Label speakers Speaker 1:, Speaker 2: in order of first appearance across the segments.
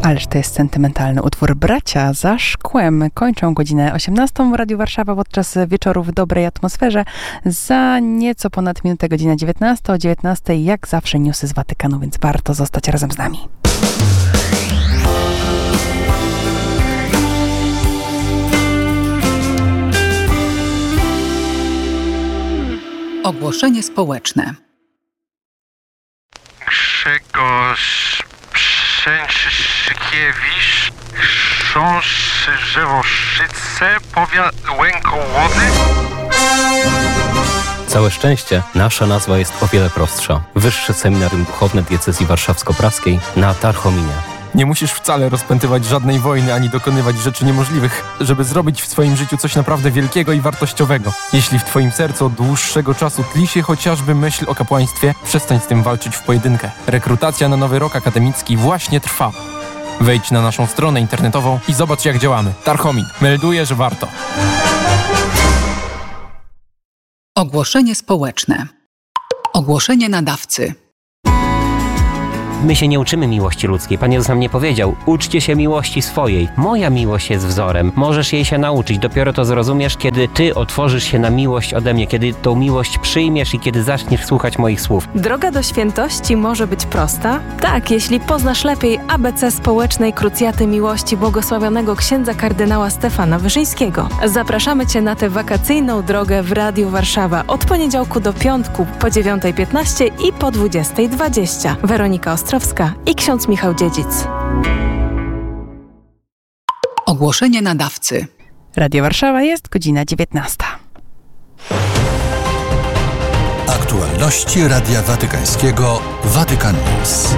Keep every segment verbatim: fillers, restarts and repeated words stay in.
Speaker 1: Ależ to jest sentymentalny utwór. Bracia za szkłem kończą godzinę osiemnastą w Radiu Warszawa podczas wieczoru w dobrej atmosferze. Za nieco ponad minutę godzina dziewiętnasta. O dziewiętnastej jak zawsze newsy z Watykanu, więc warto zostać razem z nami.
Speaker 2: Ogłoszenie społeczne.
Speaker 3: Grzegorz Przęczyszkiewicz, chrząszczy Żewoszyce, powiat Łękołody.
Speaker 4: Całe szczęście, nasza nazwa jest o wiele prostsza. Wyższe Seminarium Duchowne Diecezji Warszawsko-Praskiej na Tarchominie.
Speaker 5: Nie musisz wcale rozpętywać żadnej wojny, ani dokonywać rzeczy niemożliwych, żeby zrobić w swoim życiu coś naprawdę wielkiego i wartościowego. Jeśli w twoim sercu od dłuższego czasu tli się chociażby myśl o kapłaństwie, przestań z tym walczyć w pojedynkę. Rekrutacja na nowy rok akademicki właśnie trwa. Wejdź na naszą stronę internetową i zobacz, jak działamy. Tarchomin melduje, że warto.
Speaker 2: Ogłoszenie społeczne. Ogłoszenie nadawcy.
Speaker 6: My się nie uczymy miłości ludzkiej. Pan Jezus nam nie powiedział: uczcie się miłości swojej. Moja miłość jest wzorem. Możesz jej się nauczyć. Dopiero to zrozumiesz, kiedy ty otworzysz się na miłość ode mnie, kiedy tą miłość przyjmiesz i kiedy zaczniesz słuchać moich słów.
Speaker 7: Droga do świętości może być prosta? Tak, jeśli poznasz lepiej A B C społecznej krucjaty miłości błogosławionego księdza kardynała Stefana Wyszyńskiego. Zapraszamy Cię na tę wakacyjną drogę w Radiu Warszawa od poniedziałku do piątku po dziewiątej piętnaście i po dwudziestej dwadzieścia. Weronika Ostrowska i ksiądz Michał Dziedzic.
Speaker 2: Ogłoszenie nadawcy.
Speaker 1: Radio Warszawa, jest godzina dziewiętnasta.
Speaker 8: Aktualności Radia Watykańskiego Vatican News.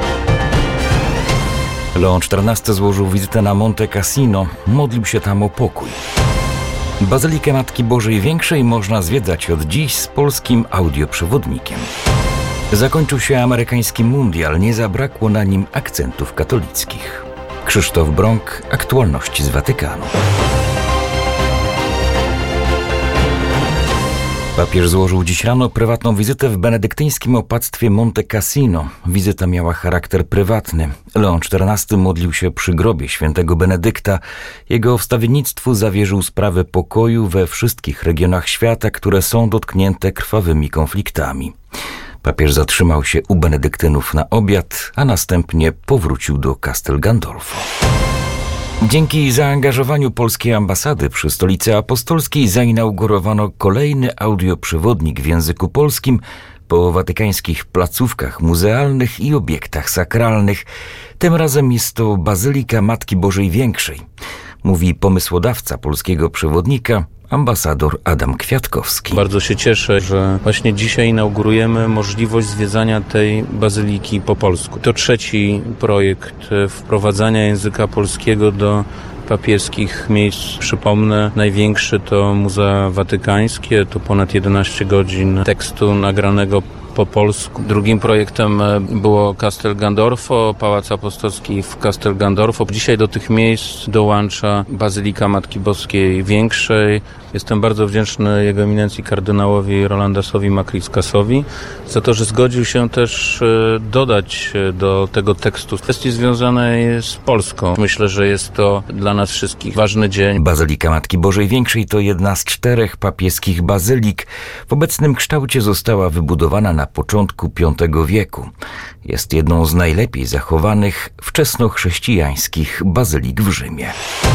Speaker 9: Leon czternasty złożył wizytę na Monte Cassino. Modlił się tam o pokój. Bazylikę Matki Bożej Większej można zwiedzać od dziś z polskim audioprzewodnikiem. Zakończył się amerykański mundial, nie zabrakło na nim akcentów katolickich. Krzysztof Brąk, aktualności z Watykanu. Papież złożył dziś rano prywatną wizytę w benedyktyńskim opactwie Monte Cassino. Wizyta miała charakter prywatny. Leon czternasty modlił się przy grobie świętego Benedykta. Jego wstawiennictwu zawierzył sprawę pokoju we wszystkich regionach świata, które są dotknięte krwawymi konfliktami. Papież zatrzymał się u benedyktynów na obiad, a następnie powrócił do Castel Gandolfo. Dzięki zaangażowaniu polskiej ambasady przy Stolicy Apostolskiej zainaugurowano kolejny audioprzewodnik w języku polskim po watykańskich placówkach muzealnych i obiektach sakralnych. Tym razem jest to Bazylika Matki Bożej Większej, mówi pomysłodawca polskiego przewodnika, ambasador Adam Kwiatkowski.
Speaker 10: Bardzo się cieszę, że właśnie dzisiaj inaugurujemy możliwość zwiedzania tej bazyliki po polsku. To trzeci projekt wprowadzania języka polskiego do papieskich miejsc. Przypomnę, największy to Muzea Watykańskie, to ponad jedenaście godzin tekstu nagranego po polsku. Drugim projektem było Castel Gandolfo, Pałac Apostolski w Castel Gandolfo. Dzisiaj do tych miejsc dołącza Bazylika Matki Boskiej Większej. Jestem bardzo wdzięczny jego eminencji kardynałowi Rolandasowi Makriskasowi za to, że zgodził się też dodać do tego tekstu kwestii związanej z Polską. Myślę, że jest to dla nas wszystkich ważny dzień.
Speaker 9: Bazylika Matki Bożej Większej to jedna z czterech papieskich bazylik. W obecnym kształcie została wybudowana na początku piątego wieku. Jest jedną z najlepiej zachowanych wczesnochrześcijańskich bazylik w Rzymie.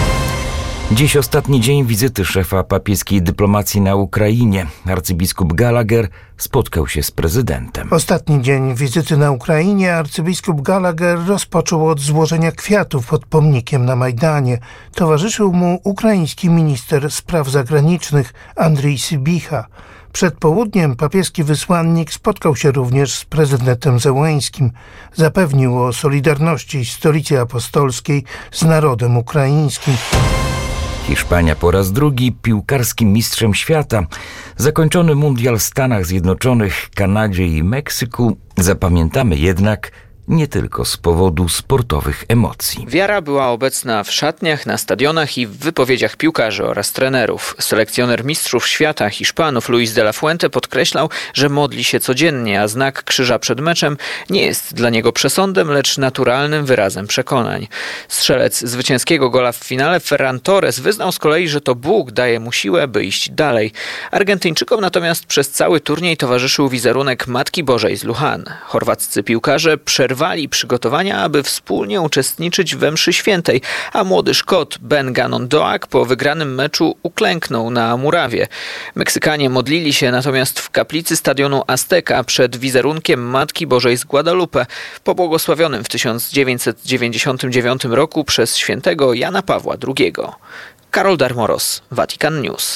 Speaker 9: Dziś ostatni dzień wizyty szefa papieskiej dyplomacji na Ukrainie. Arcybiskup Gallagher spotkał się z prezydentem.
Speaker 11: Ostatni dzień wizyty na Ukrainie arcybiskup Gallagher rozpoczął od złożenia kwiatów pod pomnikiem na Majdanie. Towarzyszył mu ukraiński minister spraw zagranicznych Andrii Sybicha. Przed południem papieski wysłannik spotkał się również z prezydentem Zełeńskim. Zapewnił o solidarności Stolicy Apostolskiej z narodem ukraińskim.
Speaker 9: Hiszpania po raz drugi piłkarskim mistrzem świata. Zakończony mundial w Stanach Zjednoczonych, Kanadzie i Meksyku zapamiętamy jednak nie tylko z powodu sportowych emocji.
Speaker 12: Wiara była obecna w szatniach, na stadionach i w wypowiedziach piłkarzy oraz trenerów. Selekcjoner mistrzów świata Hiszpanów Luis de la Fuente podkreślał, że modli się codziennie, a znak krzyża przed meczem nie jest dla niego przesądem, lecz naturalnym wyrazem przekonań. Strzelec zwycięskiego gola w finale Ferran Torres wyznał z kolei, że to Bóg daje mu siłę, by iść dalej. Argentyńczykom natomiast przez cały turniej towarzyszył wizerunek Matki Bożej z Lujan. Chorwaccy piłkarze przerwali przygotowania, aby wspólnie uczestniczyć we mszy świętej, a młody Szkot Ben Gannon Doak po wygranym meczu uklęknął na murawie. Meksykanie modlili się natomiast w kaplicy stadionu Azteca przed wizerunkiem Matki Bożej z Guadalupe, pobłogosławionym w tysiąc dziewięćset dziewięćdziesiątym dziewiątym roku przez świętego Jana Pawła drugiego. Karol Darmoros, Vatican News.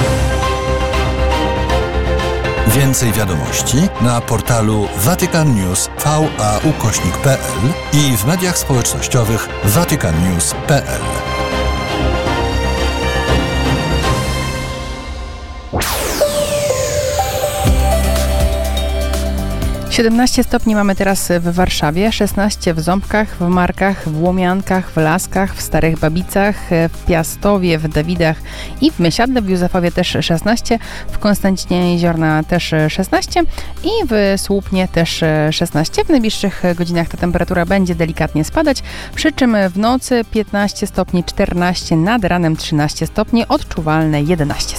Speaker 8: Więcej wiadomości na portalu Vatican News V A ukośnik P L i w mediach społecznościowych vatican news kropka p l.
Speaker 1: siedemnaście stopni mamy teraz w Warszawie, szesnaście w Ząbkach, w Markach, w Łomiankach, w Laskach, w Starych Babicach, w Piastowie, w Dawidach i w Mysiadle, w Józefowie też szesnaście, w Konstancinie Jeziorna też szesnaście i w Słupnie też szesnaście. W najbliższych godzinach ta temperatura będzie delikatnie spadać, przy czym w nocy piętnaście stopni, czternaście, nad ranem trzynaście stopni, odczuwalne jedenaście.